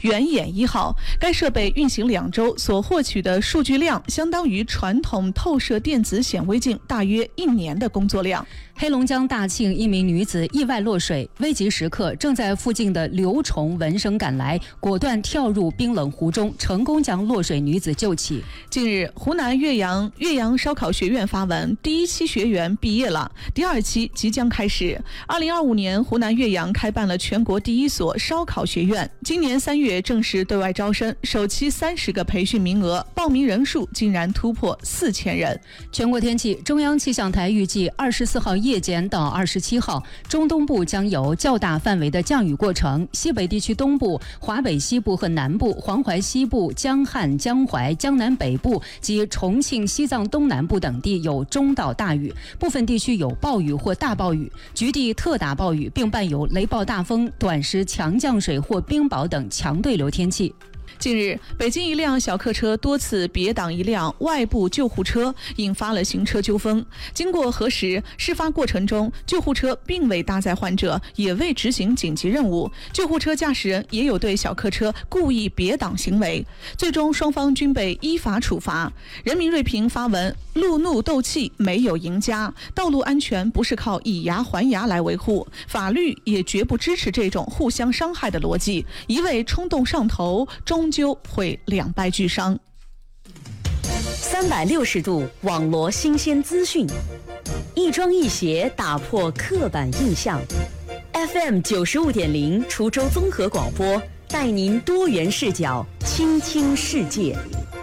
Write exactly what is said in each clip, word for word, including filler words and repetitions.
远眼一号。该设备运行两周所获取的数据量，相当于传统透射电子显微镜大约一年的工作量。 黑龙江大庆一名女子意外落水，危急时刻，正在附近的刘崇闻声赶来，果断跳入冰冷湖中，成功将落水女子救起。 近日，湖南岳阳岳阳烧烤学院发文，第一期学员毕业了，第二期即将开始。二零二五年，湖南岳阳开办了全国第一所烧烤学院，今年三月正式对外招生，首期三十个培训名额，报名人数竟然突破四千人。 全国天气，中央气象台预计二十四号夜间到二十七号，中东部将有较大范围的降雨过程，西北地区东部、华北西部和南部、黄淮西部、江汉、江淮、江南北部及重庆、西藏东南部等地有中到大雨，部分地区有暴雨或大暴雨，局地特大暴雨，并伴有雷暴大风、短时强降水或冰雹等强对流天气。 近日，北京一辆小客车多次别挡一辆外部救护车，引发了行车纠纷。经过核实，事发过程中，救护车并未搭载患者，也未执行紧急任务，救护车驾驶人也有对小客车故意别挡行为。最终，双方均被依法处罚。人民锐评发文：路怒斗气没有赢家，道路安全不是靠以牙还牙来维护，法律也绝不支持这种互相伤害的逻辑。一味冲动上头，终究会两败俱伤。 三百六十度网罗新鲜资讯，一庄一协打破刻板印象。F M 九十五点零滁州综合广播，带您多元视角，倾听世界。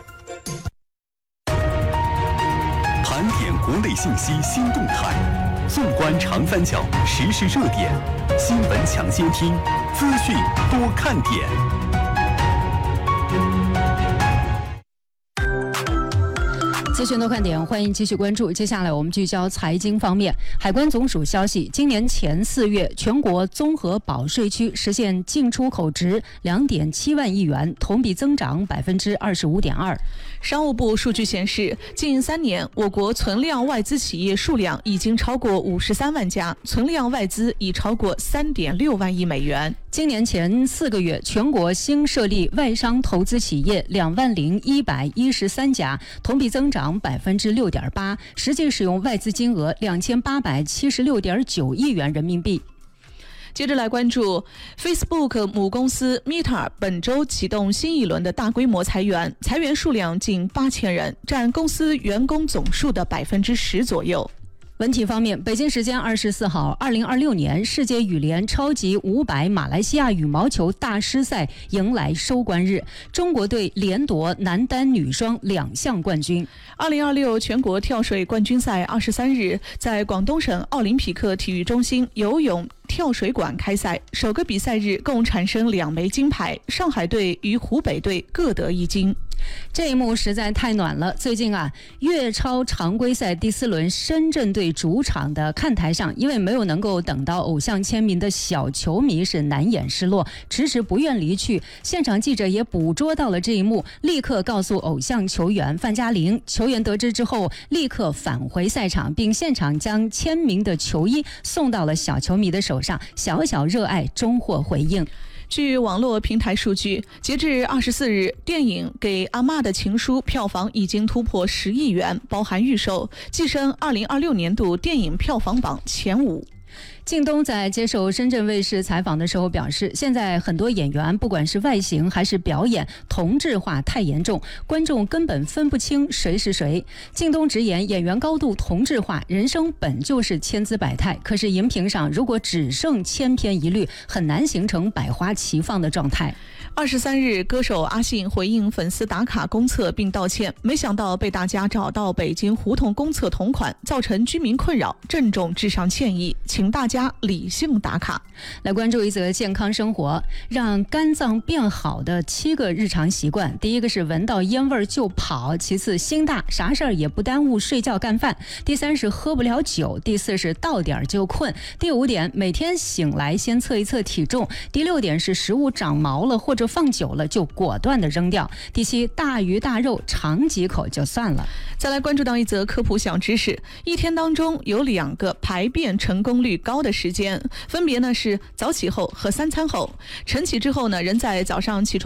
盘点国内信息新动态，纵观长三角时事热点，新闻抢先听，资讯多看点。 资讯多看点，欢迎继续关注。接下来我们聚焦财经方面。海关总署消息，今年前四月，全国综合保税区实现进出口值两点七万亿元，同比增长百分之二十五点二。 商务部数据显示，近三年，我国存量外资企业数量已经超过五十三万家，存量外资已超过三点六万亿美元。 今年前四个月，全国新设立外商投资企业两万零一百一十三家，同比增长百分之六点八，实际使用外资金额两千八百七十六点九亿元人民币。 接着来关注 Facebook 母公司 Meta 本周启动新一轮的大规模裁员，裁员数量近八千人，占公司员工总数的百分之十左右。 文体方面，北京时间二十四号，二零二六年世界羽联超级五百马来西亚羽毛球大师赛迎来收官日，中国队连夺男单、女双两项冠军。 二零二六全国跳水冠军赛二十三日在广东省奥林匹克体育中心游泳跳水馆开赛，首个比赛日共产生两枚金牌，上海队与湖北队各得一金。 这一幕实在太暖了。最近啊，粤超常规赛第四轮深圳队主场的看台上，一位没有能够等到偶像签名的小球迷是难掩失落，迟迟不愿离去。现场记者也捕捉到了这一幕，立刻告诉偶像球员范嘉玲。球员得知之后，立刻返回赛场，并现场将签名的球衣送到了小球迷的手上。小小热爱终获回应。 据网络平台数据，截至二十四日，电影《给阿嬷的情书》票房已经突破十亿元，包含预售，跻身二零二六年度电影票房榜前五。 靳东在接受深圳卫视采访的时候表示，现在很多演员不管是外形还是表演，同质化太严重，观众根本分不清谁是谁。靳东直言，演员高度同质化，人生本就是千姿百态，可是荧屏上如果只剩千篇一律，很难形成百花齐放的状态。 二十三日，歌手阿信回应粉丝打卡公厕并道歉，没想到被大家找到北京胡同公厕同款，造成居民困扰，郑重致上歉意，请大家理性打卡。 来关注一则健康生活，让肝脏变好的七个日常习惯。第一个是闻到烟味就跑，其次心大，啥事儿也不耽误睡觉干饭，第三是喝不了酒，第四是到点就困，第五点每天醒来先测一测体重，第六点是食物长毛了或者放久了就果断的扔掉，第七，大鱼大肉尝几口就算了。 再来关注到一则科普小知识，一天当中有两个排便成功率高的时间，分别呢是早起后和三餐后。晨起之后呢，人在早上起床